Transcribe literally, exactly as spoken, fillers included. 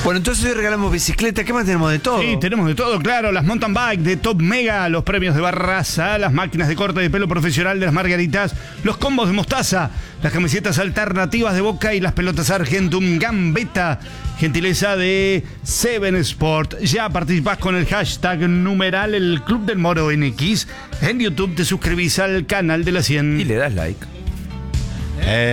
Bueno, entonces hoy regalamos bicicleta. ¿Qué más tenemos de todo? Sí, tenemos de todo, claro. Las mountain bike de Top Mega, los premios de Barraza, las máquinas de corte de pelo profesional de las Margaritas, los combos de Mostaza, las camisetas alternativas de Boca y las pelotas Argentum Gambetta. Gentileza de Seven Sport. Ya participás con el hashtag numeral el Club del Moro N X. En YouTube te suscribís al canal de la cien. Y le das like. Eh,